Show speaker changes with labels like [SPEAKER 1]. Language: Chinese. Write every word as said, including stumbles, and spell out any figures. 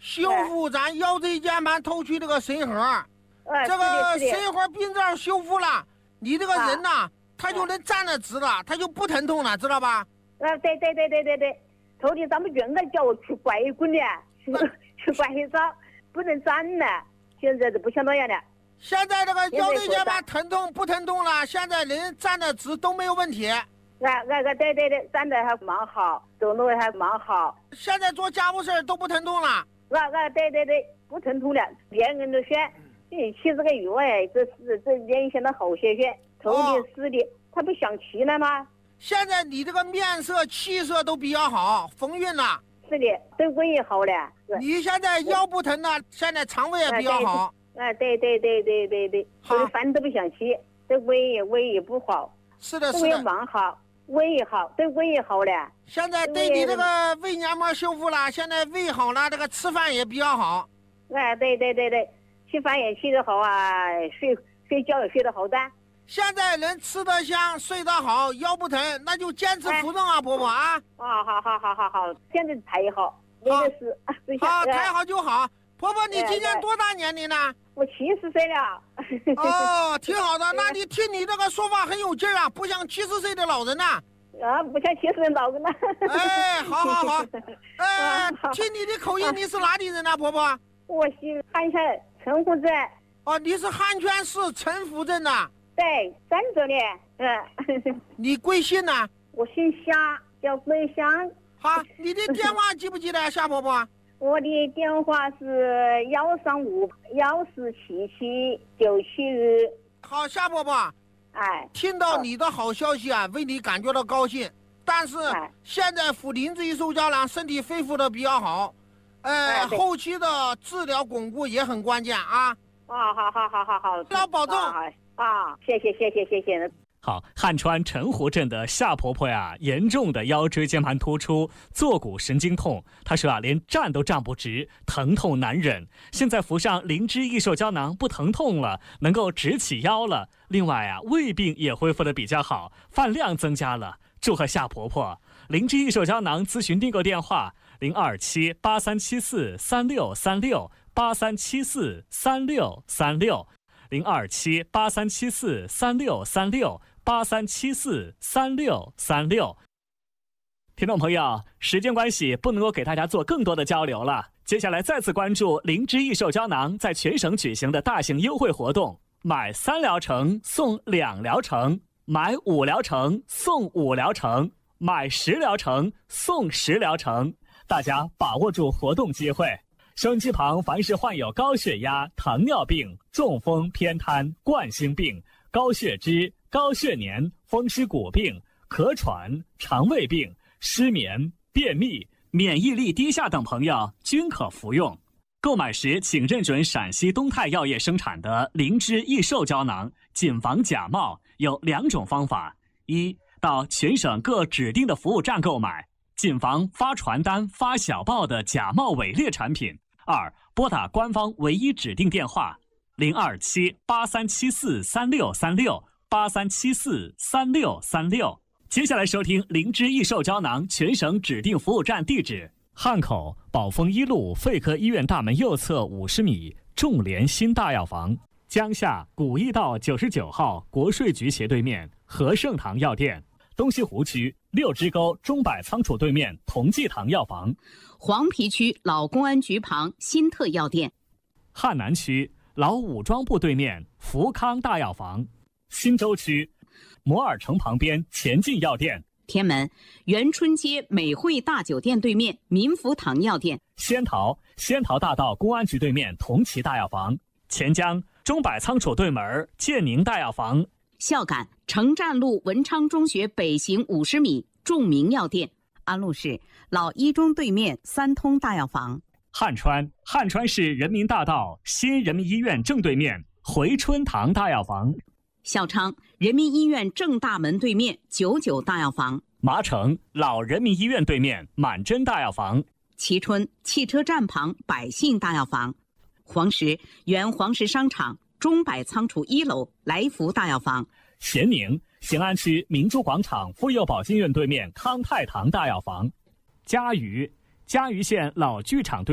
[SPEAKER 1] 修复咱腰椎间盘突出这个髓核，
[SPEAKER 2] 哎、
[SPEAKER 1] 这个
[SPEAKER 2] 是的是的
[SPEAKER 1] 髓核病灶修复了，你这个人呐、
[SPEAKER 2] 啊，
[SPEAKER 1] 他就能站得直了，他就不疼痛了，知道吧？
[SPEAKER 2] 啊，对对对对对对，头天咱们院长叫我去拐棍的，去去拐杖，不能站了，现在都不像那样了。
[SPEAKER 1] 现在这个腰椎间盘疼痛不疼痛了？现在人站得直都没有问题。
[SPEAKER 2] 那那个对对对，站得还蛮好，走路还蛮好。
[SPEAKER 1] 现在做家务事都不疼痛了。
[SPEAKER 2] 那那对对对，不疼痛了。别人都说，你吃这个药哎，这是这脸现在好些些，头的是的，他不想起来吗？
[SPEAKER 1] 现在你这个面色气色都比较好，丰润了。
[SPEAKER 2] 是的，对胃也好了。
[SPEAKER 1] 你现在腰不疼了，现在肠胃也比较好。
[SPEAKER 2] 啊，对对对对对对，这饭都不想吃，这胃也胃也不好。
[SPEAKER 1] 是的，是的。
[SPEAKER 2] 胃蛮好，胃也好，对胃也好了。
[SPEAKER 1] 现在对你这个胃黏膜修复了，现在胃好了，这个吃饭也比较好。
[SPEAKER 2] 哎，对对对对，吃饭也吃得好啊，睡睡觉也睡得好的。
[SPEAKER 1] 现在人吃得香，睡得好，腰不疼，那就坚持服用啊，婆婆啊。
[SPEAKER 2] 啊，好好好好好，现在太好，那个是
[SPEAKER 1] 好，太好就好。婆婆，你今年多大年龄呢？
[SPEAKER 2] 我七十岁了。
[SPEAKER 1] 哦，挺好的。那你听你这个说话很有劲儿啊，不像七十岁的老人呐。
[SPEAKER 2] 啊，不像七十岁老人呐。
[SPEAKER 1] 哎，好好好。哎，听你的口音，你是哪里人呢，婆婆？
[SPEAKER 2] 我是汉县陈湖镇。
[SPEAKER 1] 哦，你是汉泉市陈湖镇的。
[SPEAKER 2] 对，三州的。嗯。
[SPEAKER 1] 你贵姓呢？
[SPEAKER 2] 我姓夏，叫桂香。
[SPEAKER 1] 好，你的电话记不记得，夏婆婆？
[SPEAKER 2] 我的电话是幺三五幺四七七九七二。
[SPEAKER 1] 好，夏婆婆，
[SPEAKER 2] 哎，
[SPEAKER 1] 听到你的好消息啊，为你感觉到高兴。但是现在服灵芝益寿胶囊，身体恢复的比较好，呃，
[SPEAKER 2] 哎、
[SPEAKER 1] 后期的治疗巩固也很关键啊。
[SPEAKER 2] 啊，好好好好好，
[SPEAKER 1] 要保重
[SPEAKER 2] 啊！啊，谢谢谢谢谢谢。
[SPEAKER 3] 好，汉川陈湖镇的夏婆婆呀，严重的腰椎间盘突出、坐骨神经痛，她说啊，连站都站不直，疼痛难忍。现在服上灵芝益寿胶囊，不疼痛了，能够直起腰了。另外啊，胃病也恢复的比较好，饭量增加了。祝贺夏婆婆！灵芝益寿胶囊咨询订购电话：零二七八三七四三六三六八三七四三六三六零二七八三七四三六三六。八三七四三六三六，听众朋友，时间关系不能够给大家做更多的交流了。接下来再次关注灵芝益寿胶囊在全省举行的大型优惠活动，买三疗程送两疗程，买五疗程送五疗程，买十疗程送十疗程，大家把握住活动机会。收音机旁凡是患有高血压、糖尿病、中风、偏瘫、冠心病、高血脂、高血粘、风湿骨病、咳喘、肠胃病、失眠、便秘、免疫力低下等朋友均可服用。购买时请认准陕西东泰药业生产的灵芝益寿胶囊，谨防假冒。有两种方法：一，到全省各指定的服务站购买，谨防发传单、发小报的假冒伪劣产品；二，拨打官方唯一指定电话零二七八三七四三六三六。八三七四三六三六。接下来收听灵芝益寿胶囊全省指定服务站地址：汉口宝丰一路肺科医院大门右侧五十米众联新大药房，江夏古驿道九十九号国税局斜对面和盛堂药店，东西湖区六支沟钟柏仓储对面同济堂药房，
[SPEAKER 4] 黄陂区老公安局旁新特药店，
[SPEAKER 3] 汉南区老武装部对面福康大药房，新洲区摩尔城旁边前进药店，
[SPEAKER 4] 天门元春街美汇大酒店对面民福堂药店，
[SPEAKER 3] 仙桃仙桃大道公安局对面同齐大药房，钱江钟柏仓储对门建宁大药房，
[SPEAKER 4] 孝感城站路文昌中学北行五十米众明药店，安陆市老一中对面三通大药房，
[SPEAKER 3] 汉川汉川市人民大道新人民医院正对面回春堂大药房，
[SPEAKER 4] 孝昌人民医院正大门对面九九大药房，
[SPEAKER 3] 麻城老人民医院对面满珍大药房，
[SPEAKER 4] 蕲春汽车站旁百信大药房，黄石原黄石商场钟柏仓储一楼来福大药房，
[SPEAKER 3] 咸宁咸安区明珠广场妇幼保健院对面康泰堂大药房，嘉鱼嘉鱼县老剧场对